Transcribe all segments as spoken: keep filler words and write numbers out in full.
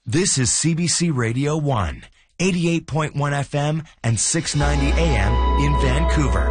This is C B C Radio one, eighty-eight point one F M and six ninety A M in Vancouver.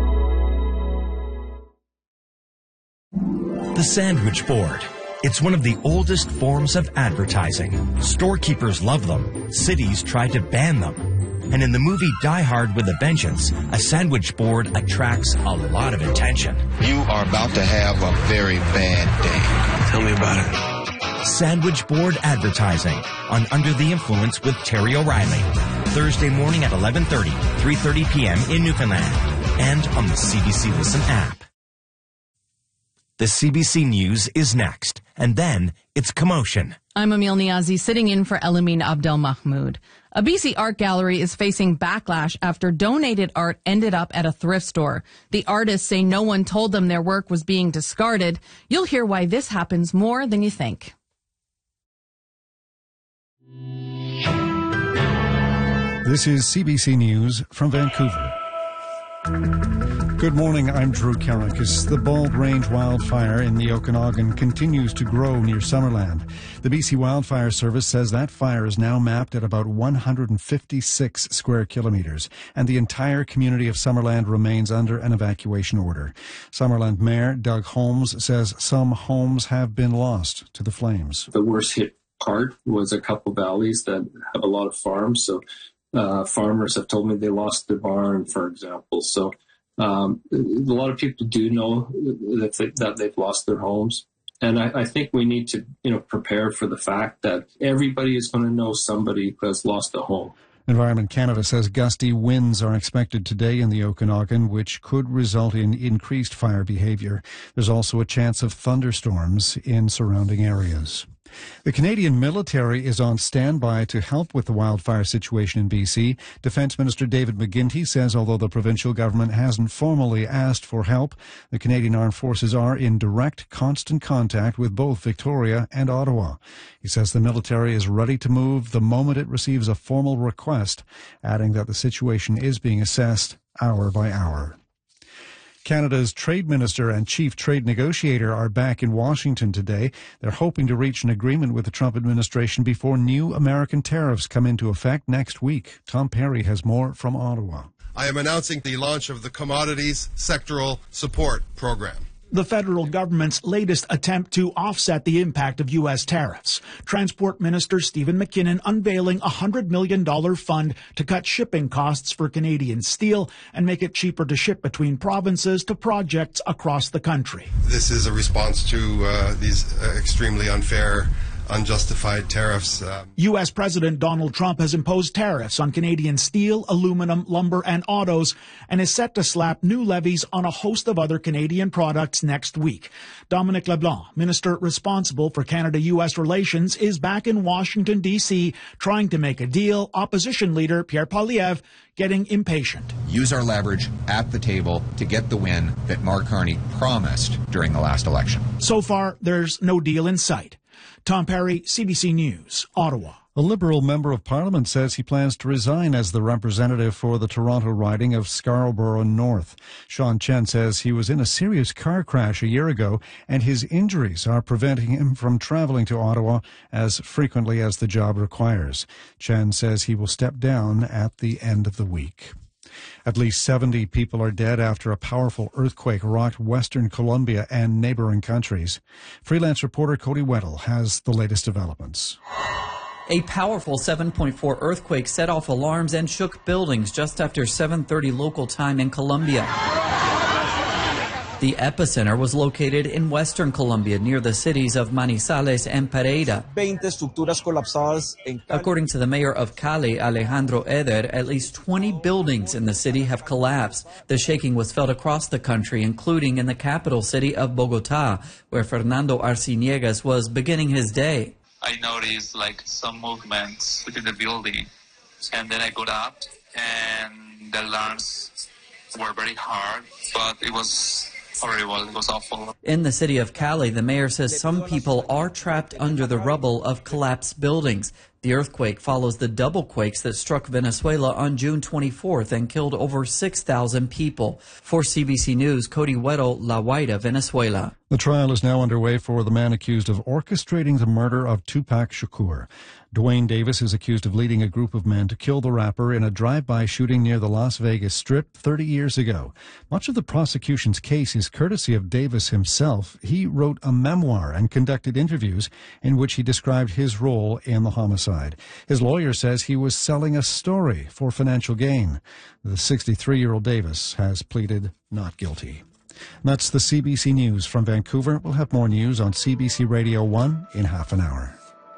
The sandwich board. It's one of the oldest forms of advertising. Storekeepers love them. Cities try to ban them. And in the movie Die Hard with a Vengeance, a sandwich board attracts a lot of attention. You are about to have a very bad day. Tell me about it. Sandwich board advertising on Under the Influence with Terry O'Reilly. Thursday morning at eleven thirty, three thirty p m in Newfoundland. And on the C B C Listen app. The C B C News is next. And then it's Commotion. I'm Emil Niazi, sitting in for Elamine Abdel Mahmoud. A B C art gallery is facing backlash after donated art ended up at a thrift store. The artists say no one told them their work was being discarded. You'll hear why this happens more than you think. This is C B C News from Vancouver. Good morning, I'm Drew Carrick. The Bald Range wildfire in the Okanagan continues to grow near Summerland. The B C Wildfire Service says that fire is now mapped at about one hundred fifty-six square kilometres, and the entire community of Summerland remains under an evacuation order. Summerland Mayor Doug Holmes says some homes have been lost to the flames. The worst hit part was a couple valleys that have a lot of farms, so uh, farmers have told me they lost their barn, for example. So Um, a lot of people do know that, they, that they've lost their homes. And I, I think we need to, you know, prepare for the fact that everybody is going to know somebody who has lost a home. Environment Canada says gusty winds are expected today in the Okanagan, which could result in increased fire behavior. There's also a chance of thunderstorms in surrounding areas. The Canadian military is on standby to help with the wildfire situation in B C. Defence Minister David McGuinty says although the provincial government hasn't formally asked for help, the Canadian Armed Forces are in direct, constant contact with both Victoria and Ottawa. He says the military is ready to move the moment it receives a formal request, adding that the situation is being assessed hour by hour. Canada's Trade Minister and Chief Trade Negotiator are back in Washington today. They're hoping to reach an agreement with the Trump administration before new American tariffs come into effect next week. Tom Perry has more from Ottawa. I am announcing the launch of the Commodities Sectoral Support Program. The federal government's latest attempt to offset the impact of U S tariffs. Transport Minister Stephen McKinnon unveiling a one hundred million dollars fund to cut shipping costs for Canadian steel and make it cheaper to ship between provinces to projects across the country. This is a response to uh, these uh, extremely unfair, unjustified tariffs. Uh, U S President Donald Trump has imposed tariffs on Canadian steel, aluminum, lumber, and autos, and is set to slap new levies on a host of other Canadian products next week. Dominic LeBlanc, minister responsible for Canada-U S relations, is back in Washington, D C, trying to make a deal. Opposition leader Pierre Poilievre getting impatient. Use our leverage at the table to get the win that Mark Carney promised during the last election. So far, there's no deal in sight. Tom Perry, C B C News, Ottawa. A Liberal Member of Parliament says he plans to resign as the representative for the Toronto riding of Scarborough North. Sean Chen says he was in a serious car crash a year ago, and his injuries are preventing him from traveling to Ottawa as frequently as the job requires. Chen says he will step down at the end of the week. At least seventy people are dead after a powerful earthquake rocked Western Colombia and neighboring countries. Freelance reporter Cody Weddle has the latest developments. A powerful seven point four earthquake set off alarms and shook buildings just after seven thirty local time in Colombia. The epicenter was located in western Colombia near the cities of Manizales and Pereira. According to the mayor of Cali, Alejandro Eder, at least twenty buildings in the city have collapsed. The shaking was felt across the country, including in the capital city of Bogota, where Fernando Arciniegas was beginning his day. I noticed like some movements within the building, and then I got up and the alarms were very hard, but it was horrible. It was awful. In the city of Cali, the mayor says some people are trapped under the rubble of collapsed buildings. The earthquake follows the double quakes that struck Venezuela on June twenty-fourth and killed over six thousand people. For C B C News, Cody Weddle, La Guaira, Venezuela. The trial is now underway for the man accused of orchestrating the murder of Tupac Shakur. Dwayne Davis is accused of leading a group of men to kill the rapper in a drive-by shooting near the Las Vegas Strip thirty years ago. Much of the prosecution's case is courtesy of Davis himself. He wrote a memoir and conducted interviews in which he described his role in the homicide. His lawyer says he was selling a story for financial gain. The sixty-three-year-old Davis has pleaded not guilty. That's the C B C News from Vancouver. We'll have more news on C B C Radio one in half an hour.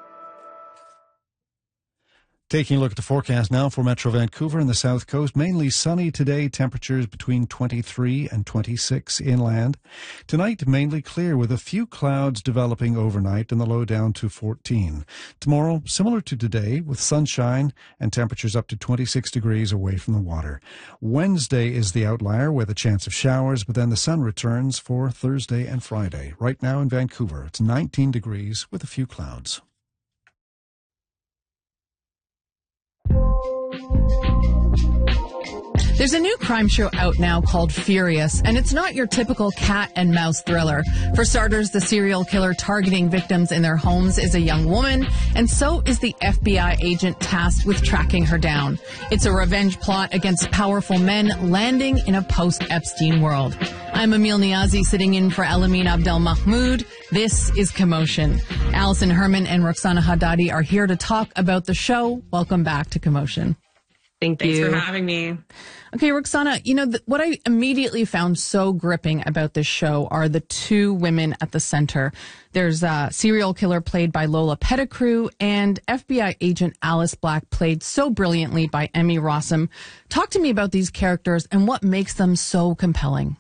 Taking a look at the forecast now for Metro Vancouver and the South Coast. Mainly sunny today, temperatures between twenty-three and twenty-six inland. Tonight, mainly clear with a few clouds developing overnight and the low down to fourteen. Tomorrow, similar to today, with sunshine and temperatures up to twenty-six degrees away from the water. Wednesday is the outlier with a chance of showers, but then the sun returns for Thursday and Friday. Right now in Vancouver, it's nineteen degrees with a few clouds. There's a new crime show out now called Furious, and it's not your typical cat and mouse thriller. For starters, the serial killer targeting victims in their homes is a young woman, and so is the F B I agent tasked with tracking her down. It's a revenge plot against powerful men landing in a post-Epstein world. I'm Emil Niazi, sitting in for Elamin Abdelmahmoud. This is Commotion. Allison Herman and Roxana Haddadi are here to talk about the show. Welcome back to Commotion. Thank Thanks you. for having me. Okay, Roxana, you know, th- what I immediately found so gripping about this show are the two women at the center. There's a serial killer played by Lola Pettigrew and F B I agent Alice Black, played so brilliantly by Emmy Rossum. Talk to me about these characters and what makes them so compelling.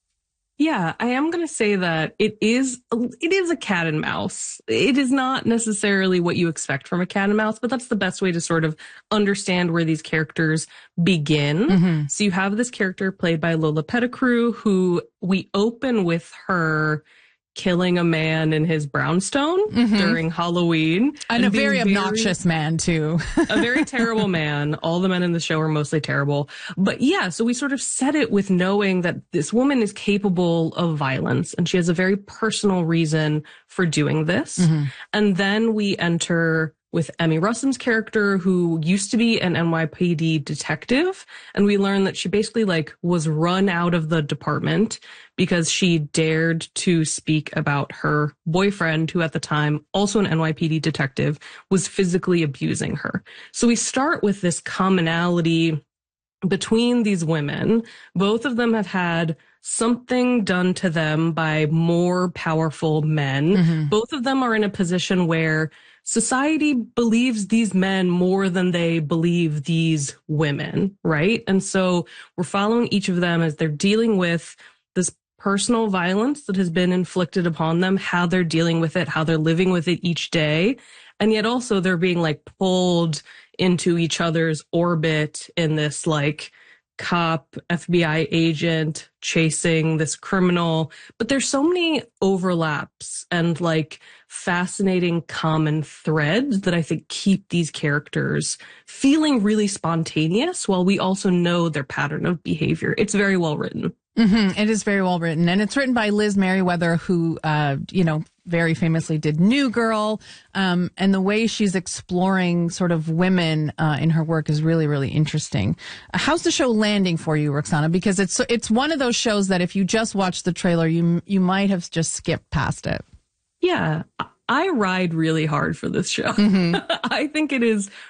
Yeah, I am going to say that it is it is a cat and mouse. It is not necessarily what you expect from a cat and mouse, but that's the best way to sort of understand where these characters begin. Mm-hmm. So you have this character played by Lola Pettigrew, who we open with her killing a man in his brownstone mm-hmm. during Halloween. And, and a very obnoxious very, man, too. A very terrible man. All the men in the show are mostly terrible. But yeah, so we sort of set it with knowing that this woman is capable of violence and she has a very personal reason for doing this. Mm-hmm. And then we enter with Emmy Rossum's character, who used to be an N Y P D detective. And we learn that she basically like was run out of the department because she dared to speak about her boyfriend, who at the time, also an N Y P D detective, was physically abusing her. So we start with this commonality between these women. Both of them have had something done to them by more powerful men. Mm-hmm. Both of them are in a position where society believes these men more than they believe these women, right? And so we're following each of them as they're dealing with this personal violence that has been inflicted upon them, how they're dealing with it, how they're living with it each day. And yet also they're being like pulled into each other's orbit in this like cop, F B I agent chasing this criminal. But there's so many overlaps and like fascinating common threads that I think keep these characters feeling really spontaneous while we also know their pattern of behavior. It's very well written. Mm-hmm. It is very well written. And it's written by Liz Merriweather, who, uh, you know, very famously did New Girl. Um, and the way she's exploring sort of women uh, in her work is really, really interesting. Uh, how's the show landing for you, Roxana? Because it's it's one of those shows that if you just watch the trailer, you you might have just skipped past it. Yeah, I ride really hard for this show. Mm-hmm. I think it is